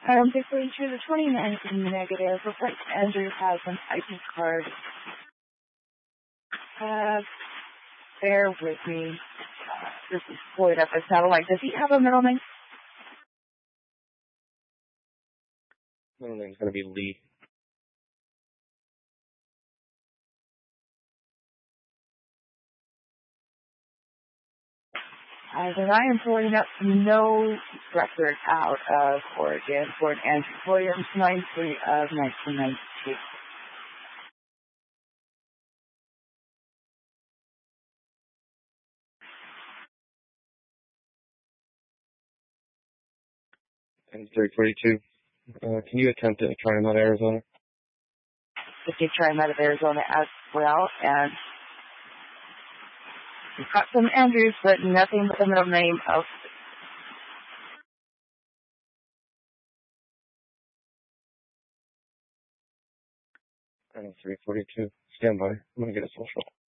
Basically, choose a 29 negative. Looks like Andrew has an ID card. Bear with me. This is pulling up a satellite. Does he have a middle name? Middle name's going to be Lee. Then I am pulling up no record out of Oregon for an Andrew Williams, 9/3 of 1992. And 342. Can you attempt to try him out of Arizona? If you try him out of Arizona as well, and we've got some Andrews, but nothing with the middle name of. I know 342. Stand by. I'm going to get a social.